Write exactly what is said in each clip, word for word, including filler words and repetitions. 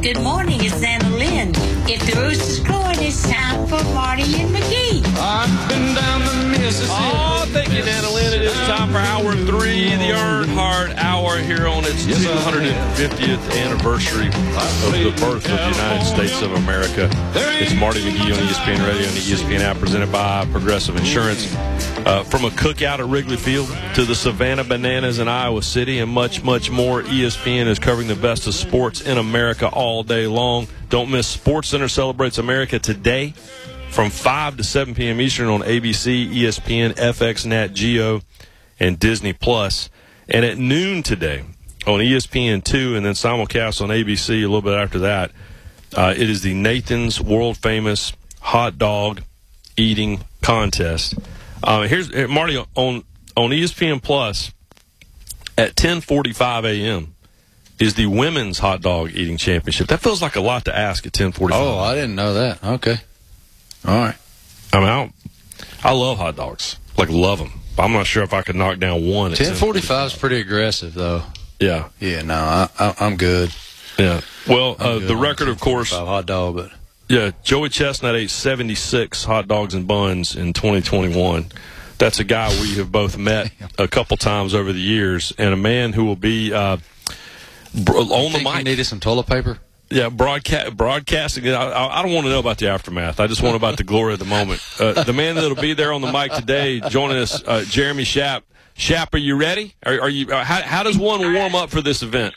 Good morning, it's Anna Lynn. If the rooster's crowing, it's time for Marty and McGee. I've been down the Mississippi. Oh, thank you, Anna Lynn. It is time for hour three, the Earnhardt Hour, here on its two hundred fiftieth anniversary of the birth of the United States of America. It's Marty McGee on E S P N Radio and the E S P N app, presented by Progressive Insurance. Uh, from a cookout at Wrigley Field to the Savannah Bananas in Iowa City and much, much more, E S P N is covering the best of sports in America all day long. Don't miss SportsCenter Celebrates America today from five to seven p.m. Eastern on A B C, E S P N, F X, Nat Geo, and Disney Plus. And at noon today on E S P N two and then simulcast on A B C a little bit after that, uh, it is the Nathan's world-famous hot dog eating contest. Uh, here's Marty on on E S P N Plus at ten forty-five a.m. is the women's hot dog eating championship. That feels like a lot to ask at ten forty-five. Oh, I didn't know that. Okay, all right. I'm out. I love hot dogs, like love them. I'm not sure if I could knock down one. At ten forty-five is pretty aggressive, though. Yeah, yeah. No, I, I, I'm good. Yeah. Well, uh, good the record, of course, hot dog, but. Yeah, Joey Chestnut ate seventy-six hot dogs and buns in twenty twenty-one. That's a guy we have both met a couple times over the years, and a man who will be uh, br- on the mic. You needed some toilet paper? Yeah, broadcast, broadcasting. I, I, I don't want to know about the aftermath. I just want about the glory of the moment. Uh, the man that will be there on the mic today, joining us, uh, Jeremy Schaap. Schaap, are you ready? Are, are you? Uh, how, how does one warm up for this event?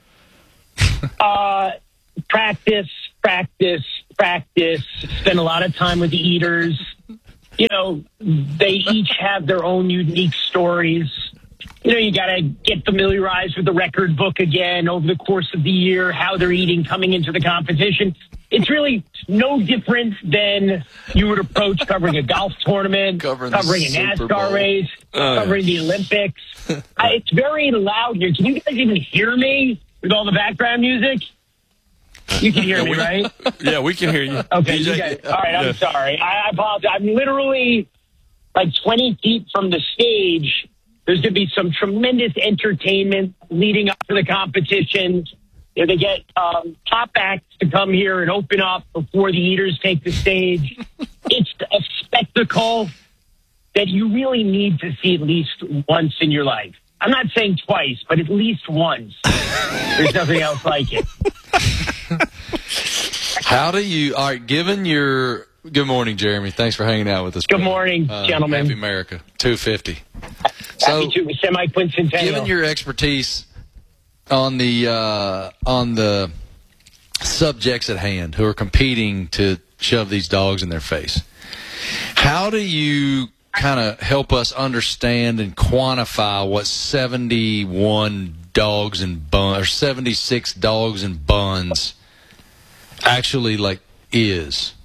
Uh, practice, practice. practice, spend a lot of time with the eaters. You know, they each have their own unique stories. You know, you got to get familiarized with the record book again over the course of the year, how they're eating coming into the competition. It's really no different than you would approach covering a golf tournament, covering, covering a NASCAR race, uh, covering the Olympics. uh, it's very loud here. Can you guys even hear me with all the background music? You can hear yeah, me, we, right? Yeah, we can hear you. Okay, D J, you guys, all right, I'm yeah. sorry. I apologize. I'm literally like twenty feet from the stage. There's going to be some tremendous entertainment leading up to the competition. You know, they get um, top acts to come here and open up before the eaters take the stage. It's a spectacle that you really need to see at least once in your life. I'm not saying twice, but at least once. There's nothing else like it. How do you, all right, given your, good morning, Jeremy. Thanks for hanging out with us. Good morning, uh, gentlemen. Happy America, two fifty. Happy to be semi-quincentennial. Given your expertise on the, uh, on the subjects at hand who are competing to shove these dogs in their face, how do you kind of help us understand and quantify what seventy-one dogs and buns, or seventy-six dogs and buns actually like is?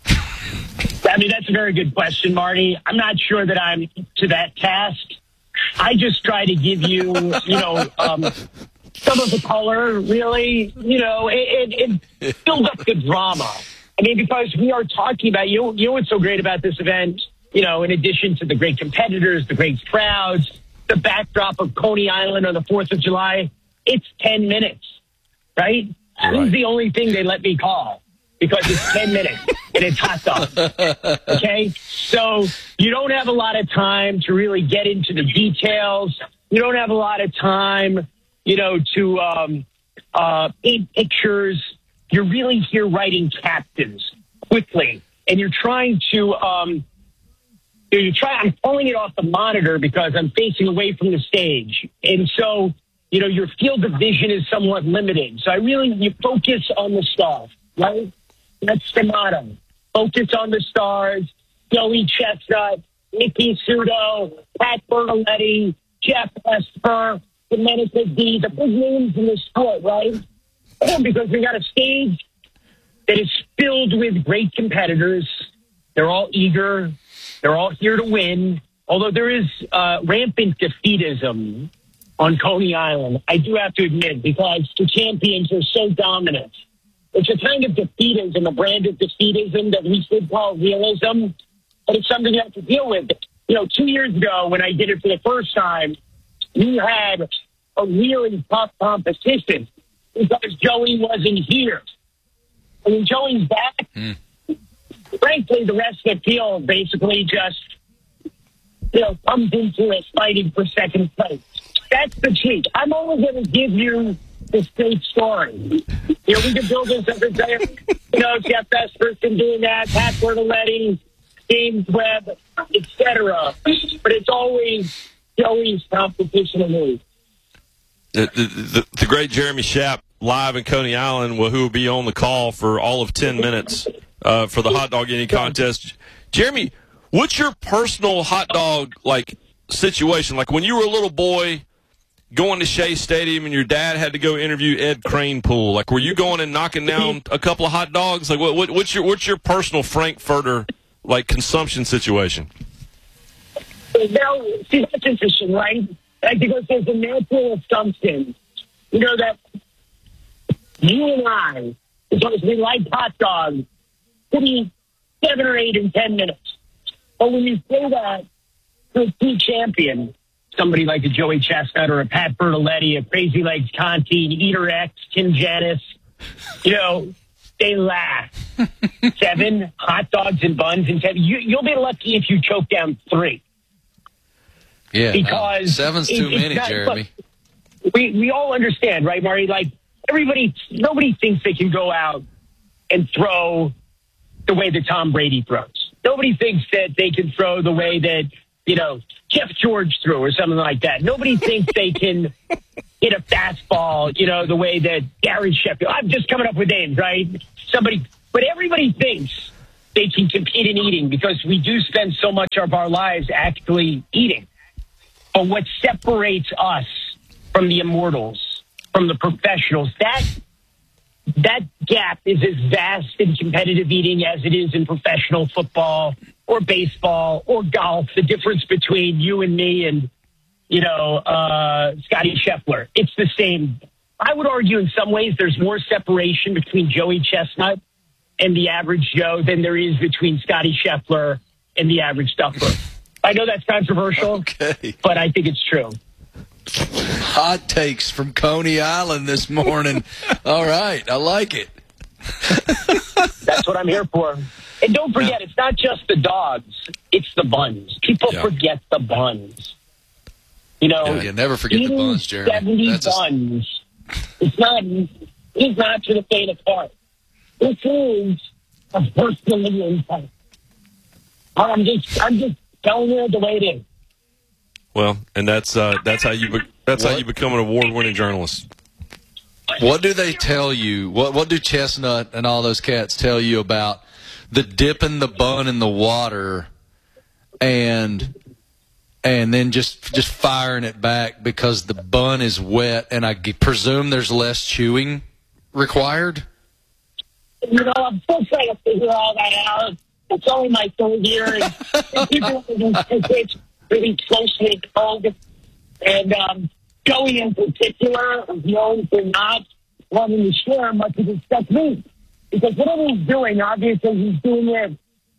I mean, that's a very good question, Marty. I'm not sure that I'm to that task. I just try to give you, you know, um, some of the color, really, you know, it, it, it build up the drama. I mean, because we are talking about, you know, you know what's so great about this event? You know, in addition to the great competitors, the great crowds, the backdrop of Coney Island on the fourth of July, it's ten minutes, right? Right. This is the only thing they let me call, because it's ten minutes and it's hot dog. Okay? So you don't have a lot of time to really get into the details. You don't have a lot of time, you know, to um, uh, paint pictures. You're really here writing captains quickly, and you're trying to um, you try. I'm pulling it off the monitor because I'm facing away from the stage, and so you know your field of vision is somewhat limited. So I really you focus on the stars, right? That's the motto. Focus on the stars. Joey Chestnut, Nicky Sudo, Pat Bertoletti, Jeff Esper, Domenico D, the big names in the sport, right? Because we got a stage that is filled with great competitors. They're all eager. They're all here to win. Although there is uh, rampant defeatism on Coney Island, I do have to admit, because the champions are so dominant. It's a kind of defeatism, a brand of defeatism that we should call realism, but it's something you have to deal with. You know, two years ago when I did it for the first time, we had a really tough competition because Joey wasn't here. And when Joey's back, Mm. frankly, the rest of the field basically just, you know, comes into it fighting for second place. That's the cheat. I'm only going to give you the state story. You know, we can build this every day. You know, Jeff Esperson doing that, Pat Bertoletti, James Webb, et cetera. But it's always Joey's competition to me. The, the, the, the great Jeremy Schaap live in Coney Island, who will be on the call for all of ten minutes uh, for the hot dog eating contest. Jeremy, what's your personal hot dog like situation? Like when you were a little boy going to Shea Stadium and your dad had to go interview Ed Kranepool, like were you going and knocking down a couple of hot dogs? Like what, what what's your what's your personal Frankfurter like consumption situation? Now, see, that's interesting, right? Like, because there's a natural assumption, you know, that you and I, because we like hot dogs, could eat seven or eight in ten minutes. But when you say that to a key champion, somebody like a Joey Chestnut or a Pat Bertoletti, a Crazy Legs Conti, Eater X, Tim Janis, you know, they laugh. Seven hot dogs and buns and ten. You, you'll be lucky if you choke down three. Yeah, because no, seven's too it, many, not, Jeremy. We we all understand, right, Marty? Like everybody, nobody thinks they can go out and throw the way that Tom Brady throws. Nobody thinks that they can throw the way that, you know, Jeff George threw or something like that. Nobody thinks they can hit a fastball, you know, the way that Gary Sheffield. I'm just coming up with names, right? Somebody, but everybody thinks they can compete in eating because we do spend so much of our lives actually eating. But what separates us from the immortals, from the professionals, that that gap is as vast in competitive eating as it is in professional football or baseball or golf. The difference between you and me and, you know, uh, Scotty Scheffler, it's the same. I would argue in some ways there's more separation between Joey Chestnut and the average Joe than there is between Scotty Scheffler and the average Duffer. I know that's controversial, okay, but I think it's true. Hot takes from Coney Island this morning. All right, I like it. That's what I'm here for. And don't forget, it's not just the dogs; it's the buns. People yeah. forget the buns. You know, yeah, you never forget the buns, Jeremy. Seventy That's buns. A... It's not. It's not to the faint of heart. This is a personal impact. I'm just. I'm just. Telling you the way it is. Well, and that's uh, that's how you be- that's what? how you become an award-winning journalist. What do they tell you? What what do Chestnut and all those cats tell you about the dipping the bun in the water and and then just just firing it back because the bun is wet and I presume there's less chewing required? You know, I'm still trying to figure all that out. It's only my third year, and, and people it's really closely called. And um, Joey in particular is known for not wanting to share much of his technique. Because whatever he's doing, obviously he's doing it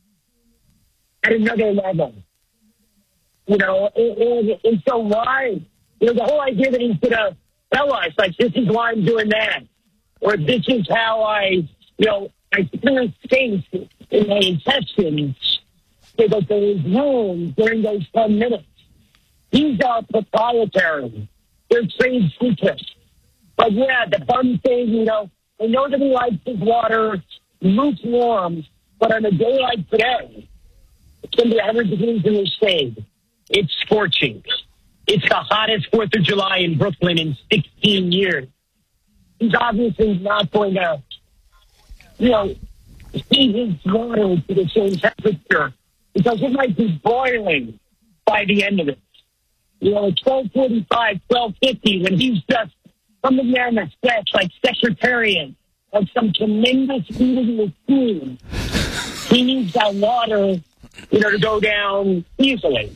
at another level. You know, and, and, and so why, you know, the whole idea that he's going to tell us, like, this is why I'm doing that, or this is how I, you know, I clear space in my intestines so that there is room during those ten minutes. These are proprietary. They're trade secrets. But yeah, the bun thing, you know, I know that he likes his water lukewarm, but on a day like today, it's going to be one hundred degrees in the shade. It's scorching. It's the hottest fourth of July in Brooklyn in sixteen years. He's obviously not going to, you know, heat his water to the same temperature because it might be boiling by the end of it. You know, at twelve forty-five, twelve fifty, when he's just coming there in the stretch like Secretariat of some tremendous eating machine, he needs that water, you know, to go down easily.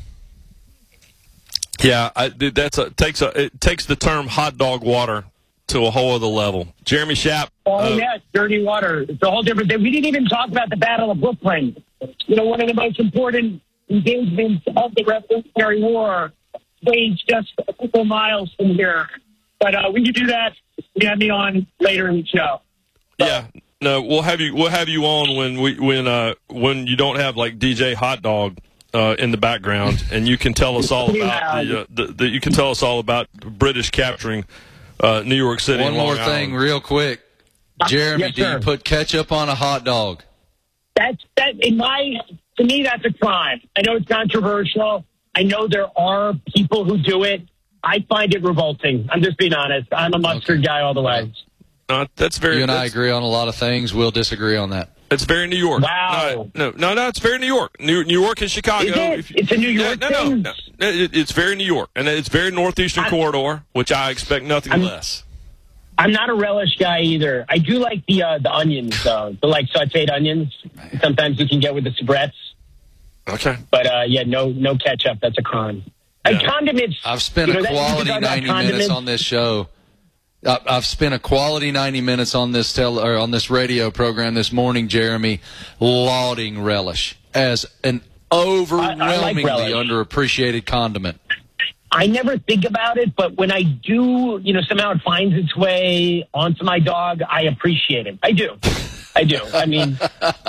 Yeah, I, that's a takes a it takes the term hot dog water to a whole other level. Jeremy Schaap. Oh, uh, yes, dirty water. It's a whole different thing. We didn't even talk about the Battle of Brooklyn. You know, one of the most important engagements of the Revolutionary War waged just a couple miles from here. But uh, we can do that. You have me on later in the show. So, yeah, no, we'll have you. We'll have you on when we when uh when you don't have like D J Hot Dog uh, in the background, and you can tell us all about the, uh, the, the you can tell us all about British capturing uh, New York City. One more thing, real quick, Jeremy. Yes, do sir. you put ketchup on a hot dog? That's that in my to me that's a crime. I know it's controversial. I know there are people who do it. I find it revolting. I'm just being honest. I'm a mustard Okay. guy all the way. Uh, that's very. You and I that's- agree on a lot of things. We'll disagree on that. It's very New York. Wow. No, no, no, no, it's very New York. New, New York and Chicago. Is it? If you- It's a New York no, no, thing? no, no. It, it's very New York, and it's very northeastern I- corridor, which I expect nothing I'm- less. I'm not a relish guy either. I do like the uh, the onions though, the like sautéed onions. Sometimes you can get with the soubrettes. Okay. But uh, yeah, no no ketchup. That's a crime. Yeah. And condiments. I've spent you know, a that- you quality talk about ninety minutes condiments. on this show. I- I've spent a quality ninety minutes on this tele, or on this radio program this morning, Jeremy, lauding relish as an overwhelmingly relish. underappreciated condiment. I never think about it, but when I do, you know, somehow it finds its way onto my dog, I appreciate it. I do. I do. I mean,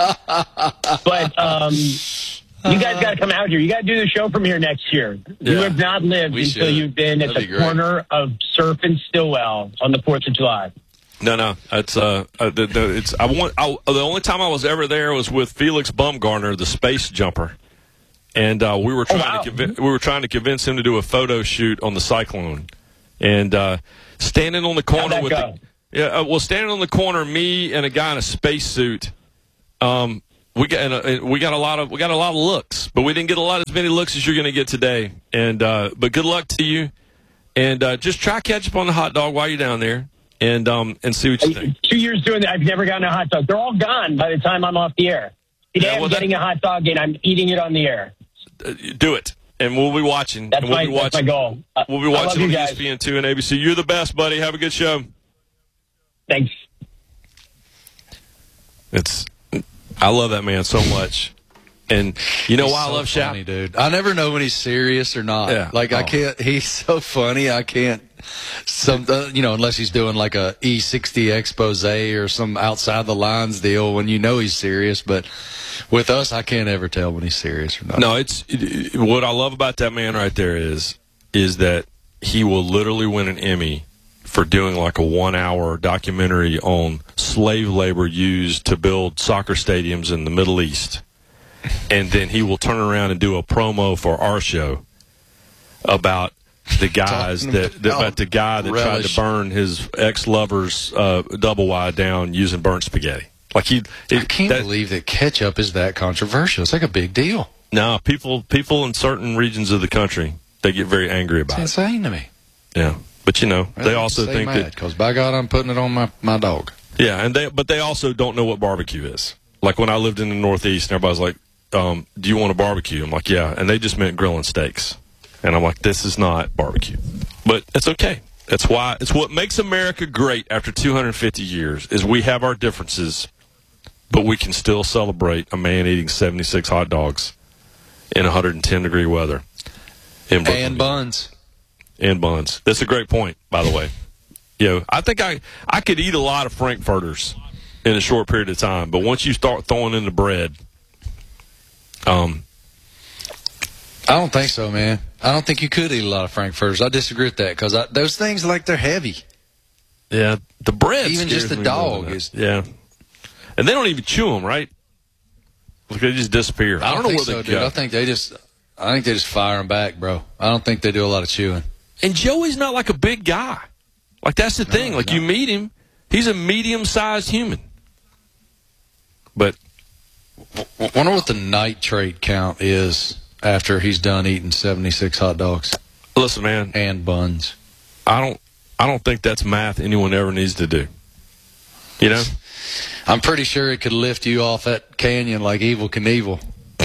but um, you guys got to come out here. You got to do the show from here next year. You Yeah. have not lived We until should. you've been at That'd the be great. corner of Surf and Stillwell on the fourth of July. No, no, it's uh, uh the, the, it's I want. I, the only time I was ever there was with Felix Baumgartner, the space jumper, and uh, we were trying wow. to convince, we were trying to convince him to do a photo shoot on the Cyclone, and uh, standing on the corner that with go? the, yeah, uh, well, standing on the corner, me and a guy in a spacesuit. Um, we got and, uh, we got a lot of we got a lot of looks, but we didn't get a lot as many looks as you're going to get today. And uh, but good luck to you, and uh, just try ketchup on the hot dog while you're down there. And um and see what you think. Two years doing that, I've never gotten a hot dog. They're all gone by the time I'm off the air. Today Yeah, well, I'm that- getting a hot dog and I'm eating it on the air. Uh, do it, and we'll be watching. That's and we'll my, be that's my watching. goal. Uh, We'll be I love watching you on E guys. S P N two and A B C. You're the best, buddy. Have a good show. Thanks. It's I love that man so much, and you know He's why so I love Shaq. funny, dude. I never know when he's serious or not. Yeah. Like I Oh. can't. He's so funny. I can't. Some, uh, you know, unless he's doing like a E sixty expose or some outside the lines deal, when you know he's serious. But with us, I can't ever tell when he's serious or not. No, it's it, it- what I love about that man right there is is that he will literally win an Emmy for doing like a one-hour documentary on slave labor used to build soccer stadiums in the Middle East, and then he will turn around and do a promo for our show about the guys Talking that, that about about the guy that tried relish. to burn his ex-lover's uh, double wide down using burnt spaghetti. Like he, I can't that- believe that ketchup is that controversial. It's like a big deal. No, people people in certain regions of the country, they get very angry It's about it. insane to me. Yeah, but you know, they also think that because by God, I'm putting it on my, my dog. yeah, and they but they also don't know what barbecue is. Like when I lived in the Northeast, and everybody's like, um, "Do you want a barbecue?" I'm like, "Yeah," and they just meant grilling steaks, and I'm like, "This is not barbecue," but it's okay. That's why it's what makes America great after two hundred fifty years is we have our differences, but we can still celebrate a man eating seventy-six hot dogs in one hundred ten degree weather in Brooklyn. And buns. And buns. That's a great point, by the way. You know, I think I, I could eat a lot of Frankfurters in a short period of time, but once you start throwing in the bread, um, I don't think so, man. I don't think you could eat a lot of Frankfurters. I disagree with that because those things, like, they're heavy. yeah, the bread. Even scares just the me dog more than that. is- yeah, and they don't even chew them, right? Like they just disappear. I don't, know think where so, they dude. go. I think they just, I think they just fire them back, bro. I don't think they do a lot of chewing. And Joey's not like a big guy. Like that's the thing. Like no. you meet him, he's a medium-sized human. But I wonder what the nitrate count is after he's done eating seventy-six hot dogs listen, man, and buns. I don't I don't think that's math anyone ever needs to do. You know? I'm pretty sure it could lift you off that canyon like Evel Knievel.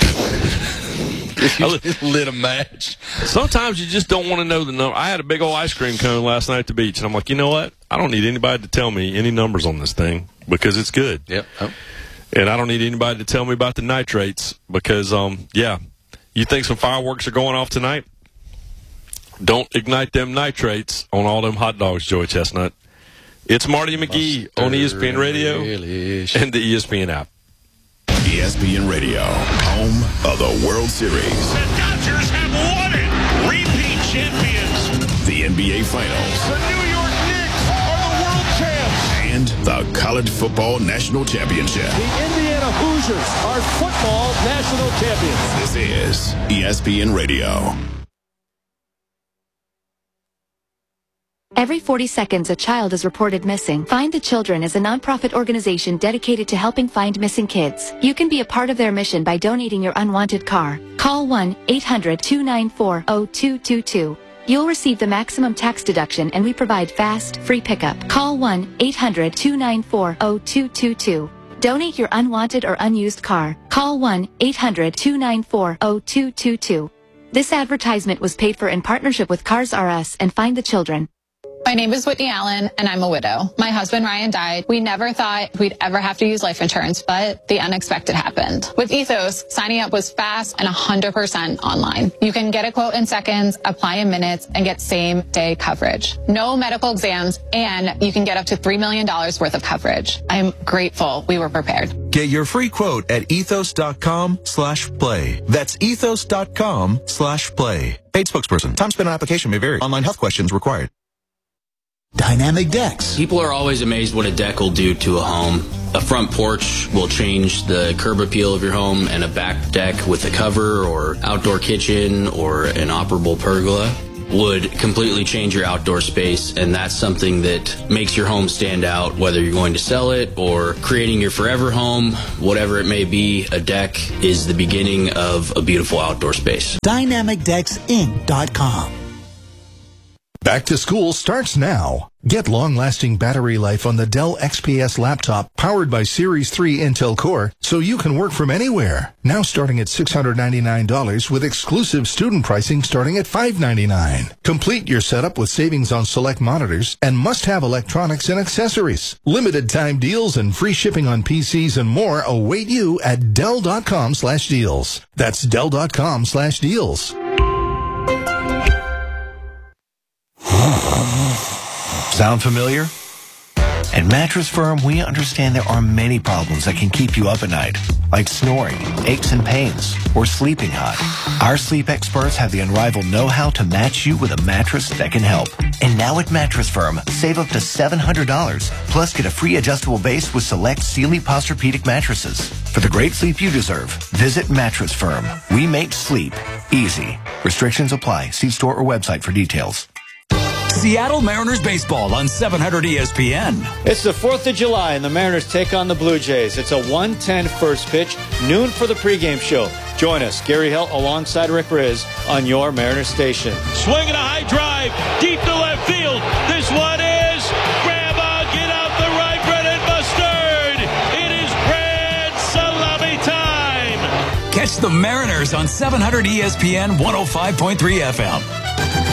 If you just lit a match. Sometimes you just don't want to know the number. I had a big old ice cream cone last night at the beach, and I'm like, you know what? I don't need anybody to tell me any numbers on this thing because it's good. Yep. Oh. And I don't need anybody to tell me about the nitrates because, um, yeah, you think some fireworks are going off tonight? Don't ignite them nitrates on all them hot dogs, Joey Chestnut. It's Marty McGee on E S P N Radio and the E S P N app. E S P N Radio, home of the World Series. The Dodgers have won it. Repeat champions. The N B A Finals. The New York Knicks are the world champs. And the College Football National Championship. The Indiana Hoosiers are football national champions. This is E S P N Radio. Every forty seconds, a child is reported missing. Find the Children is a nonprofit organization dedicated to helping find missing kids. You can be a part of their mission by donating your unwanted car. Call one eight hundred two nine four zero two two two. You'll receive the maximum tax deduction, and we provide fast, free pickup. Call one eight hundred two nine four zero two two two. Donate your unwanted or unused car. Call one eight hundred two nine four zero two two two. This advertisement was paid for in partnership with Cars R Us and Find the Children. My name is Whitney Allen, and I'm a widow. My husband, Ryan, died. We never thought we'd ever have to use life insurance, but the unexpected happened. With Ethos, signing up was fast and one hundred percent online. You can get a quote in seconds, apply in minutes, and get same-day coverage. No medical exams, and you can get up to three million dollars worth of coverage. I'm grateful we were prepared. Get your free quote at ethos.com slash play. That's ethos.com slash play. Paid spokesperson. Time spent on application may vary. Online health questions required. Dynamic decks. People are always amazed what a deck will do to a home. A front porch will change the curb appeal of your home, and a back deck with a cover or outdoor kitchen or an operable pergola would completely change your outdoor space, and that's something that makes your home stand out, whether you're going to sell it or creating your forever home, whatever it may be. A deck is the beginning of a beautiful outdoor space. dynamic decks inc dot com. Back to school starts now. Get long-lasting battery life on the Dell X P S laptop powered by Series three Intel Core so you can work from anywhere. Now starting at six hundred ninety-nine dollars with exclusive student pricing starting at five hundred ninety-nine dollars. Complete your setup with savings on select monitors and must-have electronics and accessories. Limited time deals and free shipping on P Cs and more await you at Dell.com slash deals. That's Dell.com slash deals. Sound familiar? At Mattress Firm, we understand there are many problems that can keep you up at night, like snoring, aches and pains, or sleeping hot. Our sleep experts have the unrivaled know-how to match you with a mattress that can help. And now at Mattress Firm, save up to seven hundred dollars, plus get a free adjustable base with select Sealy Posturepedic mattresses. For the great sleep you deserve, visit Mattress Firm. We make sleep easy. Restrictions apply. See store or website for details. Seattle Mariners baseball on seven hundred E S P N. It's the fourth of July, and the Mariners take on the Blue Jays. It's a one ten first pitch, noon for the pregame show. Join us, Gary Helt, alongside Rick Riz, on your Mariners station. Swinging a high drive, deep to left field. This one is grab on, get out the right, Brennan Mustard. It is Grand Salami time. Catch the Mariners on seven hundred E S P N one oh five point three F M.